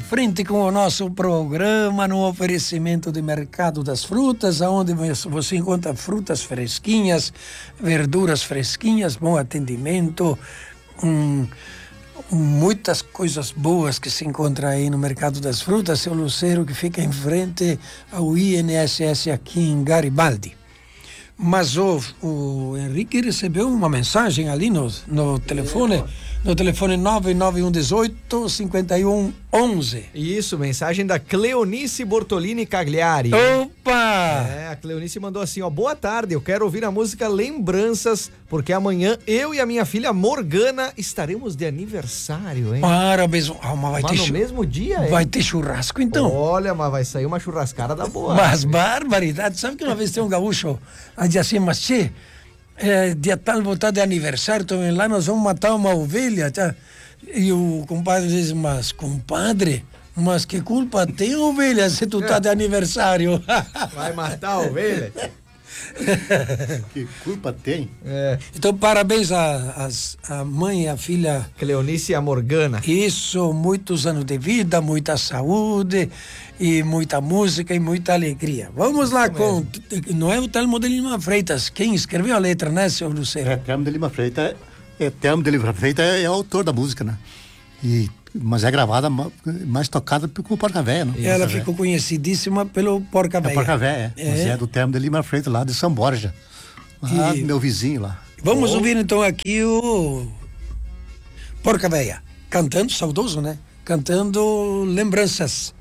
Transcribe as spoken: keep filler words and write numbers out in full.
frente com o nosso programa no oferecimento de Mercado das Frutas, onde você encontra frutas fresquinhas, verduras fresquinhas, bom atendimento, hum, muitas coisas boas que se encontra aí no Mercado das Frutas. Seu Lucero, que fica em frente ao I N S S aqui em Garibaldi. Mas o, o Henrique recebeu uma mensagem ali no, no telefone, no telefone nove nove um um oito, cinco um um um. Isso, mensagem da Cleonice Bortolini Cagliari. Opa! É, a Cleonice mandou assim, ó, boa tarde, eu quero ouvir a música Lembranças, porque amanhã eu e a minha filha Morgana estaremos de aniversário, hein? Parabéns. Ah, mas vai mas ter no chu- mesmo dia, hein? vai ter churrasco então. Olha, mas vai sair uma churrascada da boa. Mas barbaridade, sabe que uma vez tem um gaúcho a dizer assim, mas tchê, é, dia tal, vou estar de aniversário, também lá nós vamos matar uma ovelha, tá? E o compadre diz, mas compadre, mas que culpa tem ovelha se tu tá de aniversário? Vai matar a ovelha? Que culpa tem? É. Então parabéns a, as- a mãe e a filha. Cleonice e a Morgana. Isso, muitos anos de vida, muita saúde e muita música e muita alegria. Vamos lá com, não é o Telmo de Lima Freitas, quem escreveu a letra, né, seu Lucero? É, Telmo de Lima Freitas é, é, Telmo de Lima Freitas é, é o autor da música, né? E, mas é gravada, ma- mais tocada com o Porca Véia, né? Ela Porca ficou conhecidíssima pelo Porca Véia. É Véia. Porca Véia, é. É. Mas é do Telmo de Lima Freitas, lá de São Borja. Lá E- meu vizinho lá. Vamos Oh. ouvir então aqui o Porca Véia, cantando, saudoso, né? Cantando Lembranças.